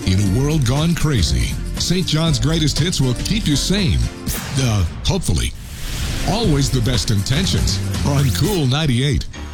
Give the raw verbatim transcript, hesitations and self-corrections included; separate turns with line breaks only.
In a world gone crazy, Saint John's greatest hits will keep you sane. Uh, hopefully. Always the best intentions on Cool ninety-eight.